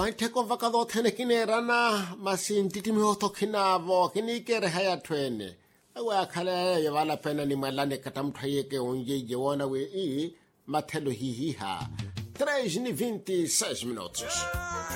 vai theko vakado thene kinerana masintiti mi hoto kinavo kinikere haya twene awa khale yavala pena ni malane katamthaye ke onje jewona we mathelo hihi ha 3:26 minutos.